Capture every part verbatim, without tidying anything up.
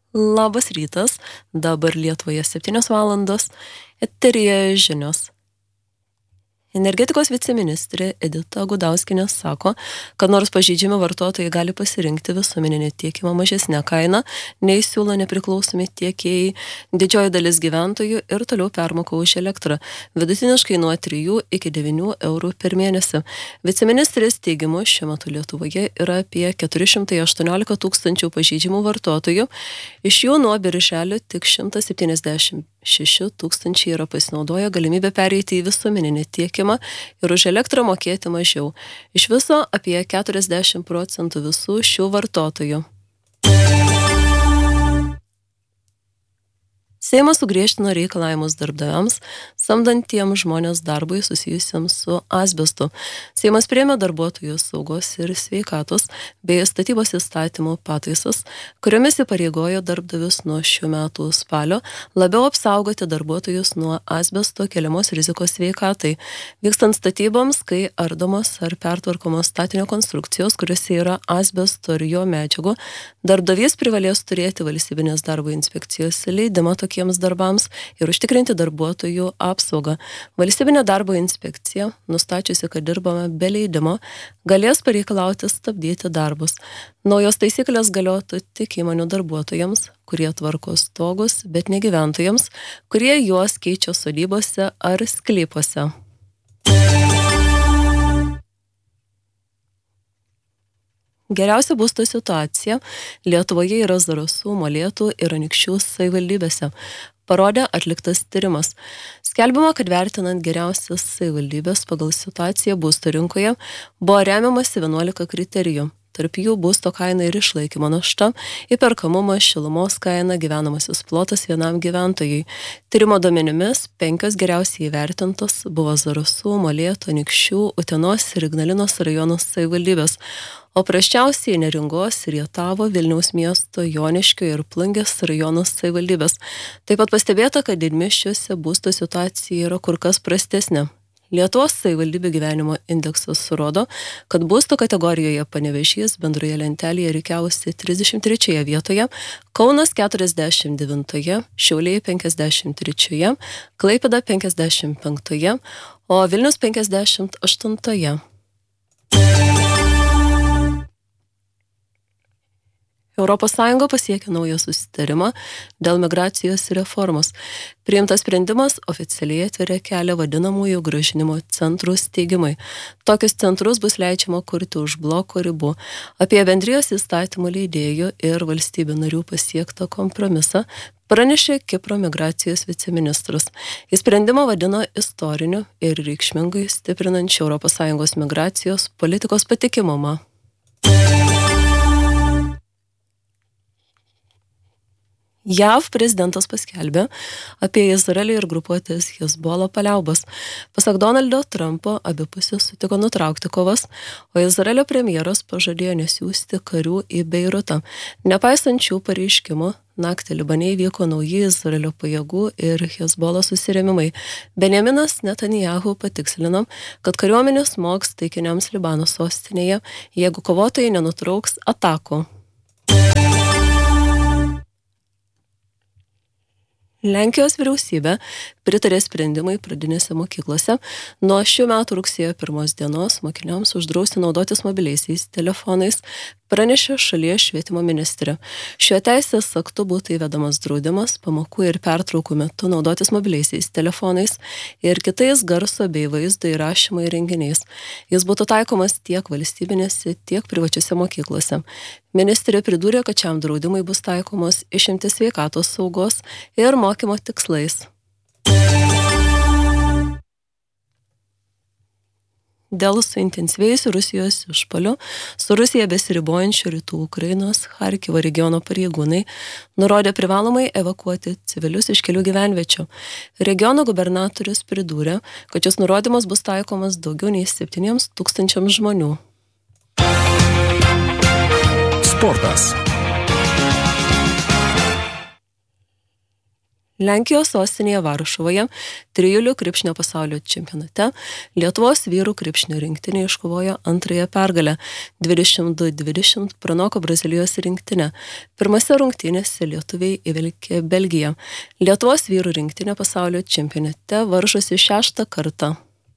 Labas rytas, dabar Lietuvoje septynios valandos, eteryje žinios. Energetikos viceministrė Edita Gudauskienė sako, kad nors pažeidžiami vartotojai gali pasirinkti visuomeninį tiekimą mažesnę kainą, nei siūlo nepriklausomi tiekėjai, didžioji dalis gyventojų ir toliau permoka už elektrą, vidutiniškai nuo trijų iki devynių eurų per mėnesį. Viceministrės teigimu šiuo metu Lietuvoje yra apie keturi šimtai aštuoniolika tūkstančių pažeidžiamų vartotojų, iš jų nuo birželio tik šimtas septyniasdešimt šeši tūkstančiai yra pasinaudoję galimybę pereiti į visuomeninį tiekimą ir už elektrą mokėti mažiau. Iš viso apie keturiasdešimt procentų visų šių vartotojų. Seimas sugriežtino reikalavimus darbdaviams, samdantiems žmonės darbui susijusiems su asbestu. Seimas priėmė darbuotojų saugos ir sveikatos bei statybos įstatymų pataisas, kuriomis įpareigojo darbdavius nuo šių metų spalio labiau apsaugoti darbuotojus nuo asbesto keliamos rizikos sveikatai. Vykstant statyboms, kai ardomos ar pertvarkomos statinio konstrukcijos, kuriuose yra asbesto ir jo medžiagų, darbdavys privalės turėti valstybinės darbo inspekcijos leidimą tokiems darbams ir užtikrinti darbuotojų apsaugą. Valstybinė darbo inspekcija, nustačiusi, kad dirbame be leidimo, galės pareikalauti stabdyti darbus. Naujos taisyklės galiotų tik įmonių darbuotojams, kurie tvarko stogus, bet ne gyventojams, kurie juos keičia sodybose ar sklypuose. Geriausia būsto situacija Lietuvoje yra Zarasų, Molėtų ir Anykščių savivaldybėse, parodė atliktas tyrimas. Skelbiama, kad vertinant geriausias savivaldybės pagal situaciją būsto rinkoje buvo remiamasi vienuolika kriterijų. Tarp jų būsto kaina ir išlaikymo našta, įperkamumas, šilumos kaina, gyvenamasis plotas vienam gyventojui. Tyrimo duomenimis penkios geriausiai įvertintos buvo Zarasų, Molėtų, Anykščių, Utenos ir Ignalinos rajonų savivaldybės, o prasčiausiai Neringos, Rietavo, Vilniaus miesto, Joniškio ir Plungės rajonų savivaldybės. Taip pat pastebėta, kad didmiesčiuose būsto situacija yra kur kas prastesnė. Lietuvos savivaldybių gyvenimo indeksas rodo, kad būsto kategorijoje Panevėžys bendroje lentelėje rikiavosi trisdešimt trečioje vietoje, Kaunas keturiasdešimt devintoje, Šiauliai penkiasdešimt trečioje, Klaipėda penkiasdešimt penktoje, o Vilnius penkiasdešimt aštuntoje. Europos Sąjunga pasiekė naują susitarimą dėl migracijos reformos. Priimtas sprendimas oficialiai atveria kelią vadinamųjų grąžinimo centrų steigimai. Tokius centrus bus leidžiama kurti už bloko ribų. Apie bendrijos įstatymų leidėjų ir valstybių narių pasiektą kompromisą pranešė Kipro migracijos viceministras. Į sprendimą vadino istoriniu ir reikšmingai stiprinančiu Europos Sąjungos migracijos politikos patikimumą. J A V prezidentas paskelbė apie Izraelį ir grupuotės Hezbollah paliaubas. Pasak Donaldo Trumpo, abi pusės sutiko nutraukti kovas, o Izraelio premjeras pažadėjo nesiųsti karių į Beirutą. Nepaisant šių pareiškimų, naktį Libane įvyko nauji Izraelio pajėgų ir Hezbollah susirėmimai. Benjaminas Netanyahu patikslino, kad kariuomenė smogs taikiniams Libano sostinėje, jeigu kovotojai nenutrauks atakų. Lenkijos vyriausybė pritarė sprendimai pradinėse mokyklose nuo šių metų rugsėjo pirmos dienos mokiniams uždrausti naudotis mobiliaisiais telefonais, pranešė šalies švietimo ministrė. Šiuo teisės aktu būtų įvedamas draudimas pamokų ir pertraukų metu naudotis mobiliaisiais telefonais ir kitais garso bei vaizdo įrašymo įrenginiais. Jis būtų taikomas tiek valstybinėse, tiek privačiose mokyklose. Ministrė pridūrė, kad šiam draudimui bus taikomos išimtis sveikatos saugos ir mokymo tikslais. Dėl suintensyvėjusių Rusijos išpuolių su Rusija besiribojančių rytų Ukrainos Charkivo regiono pareigūnai nurodė privalomai evakuoti civilius iš kelių gyvenviečių. Regiono gubernatorius pridūrė, kad šis nurodymas bus taikomas daugiau nei septyniems tūkstančiams žmonių. Sportas. Lenkijos sostinėje Varšuvoje trijulių krepšinio pasaulio čempionate Lietuvos vyrų krepšinio rinktinė iškovojo antrąją pergalę. dvidešimt du dvidešimt pranoko Brazilijos rinktinę. Pirmose rungtynėse lietuviai įveikė Belgiją. Lietuvos vyrų rinktinė pasaulio čempionate varžosi šeštą kartą.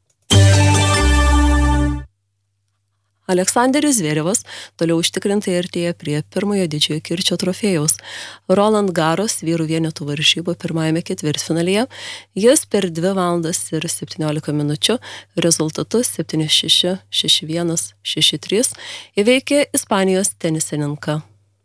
Aleksanderius Zverevas toliau užtikrintai artėja prie pirmojo didžiojo kirčio trofėjaus. Roland Garros vyrų vienetų varžybų pirmajame ketvirtfinalyje jis per dvi valandas ir septyniolika minučių rezultatus septyni šeši, šeši vienas, šeši trys įveikė Ispanijos tenisininką.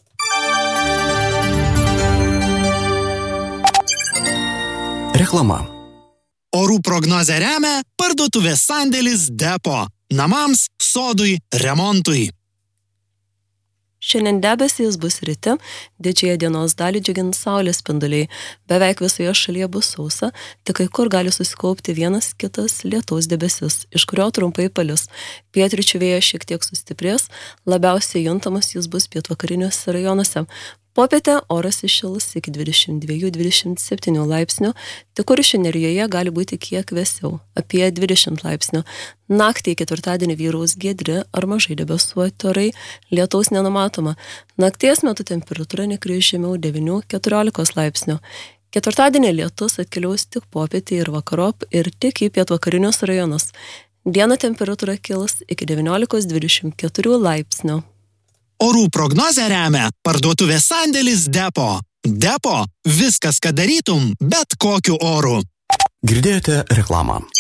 Reklama. Orų prognozę remia parduotuvės sandėlis Depo. Namams, sodui, remontui. Šiandien debesys bus ryte, didžiąją dienos dalį džiugins saulės spinduliai. Beveik visoje šalyje bus sausa, tik kai kur gali susikaupti vienas kitas lietaus debesis, iš kurio trumpai palis. Pietryčių vėjas šiek tiek sustiprės, labiausiai juntamas jis bus pietvakariniuose rajonuose. Popietę oras įšils iki dvidešimt dviejų dvidešimt septynių laipsnių, tik Kuršių nerijoje gali būti kiek vėsiau, apie dvidešimt laipsnių. Naktį ketvirtadienį vyraus giedri ar mažai debesuoti orai, lietaus nenumatoma. Nakties metu temperatūra nekris žemiau devynių keturiolikos laipsnių. Ketvirtadienį lietus atkeliaus tik popietį ir vakarop ir tik į pietvakarinius rajonus. Dieną temperatūra kils iki devyniolikos dvidešimt keturių laipsnių. Orų prognozę remia parduotuvės sandėlis Depo. Depo – viskas, ką darytum, bet kokiu oru. Girdėjote reklamą.